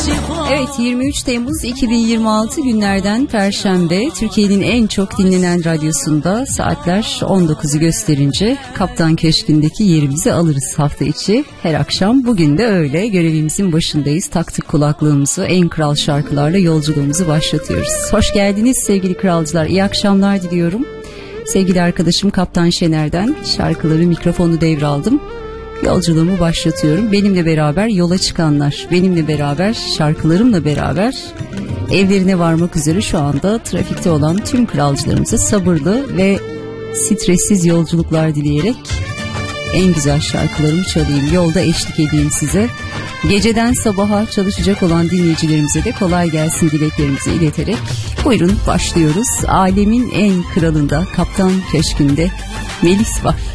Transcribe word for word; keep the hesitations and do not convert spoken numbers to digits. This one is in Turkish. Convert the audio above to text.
Evet, yirmi üç Temmuz iki bin yirmi altı günlerden Perşembe, Türkiye'nin en çok dinlenen radyosunda saatler on dokuzu gösterince Kaptan Köşkü'ndeki yerimizi alırız hafta içi. Her akşam bugün de öyle görevimizin başındayız. Taktık kulaklığımızı, en kral şarkılarla yolculuğumuzu başlatıyoruz. Hoş geldiniz sevgili kralcılar, iyi akşamlar diliyorum. Sevgili arkadaşım Kaptan Şener'den şarkıları, mikrofonu devraldım. Yolculuğumu başlatıyorum. Benimle beraber yola çıkanlar, benimle beraber, şarkılarımla beraber evlerine varmak üzere şu anda trafikte olan tüm kralcılarımıza sabırlı ve stressiz yolculuklar dileyerek en güzel şarkılarımı çalayım, yolda eşlik edeyim size. Geceden sabaha çalışacak olan dinleyicilerimize de kolay gelsin dileklerimizi ileterek buyurun başlıyoruz. Alemin en kralında, Kaptan Köşkü'nde Melis var.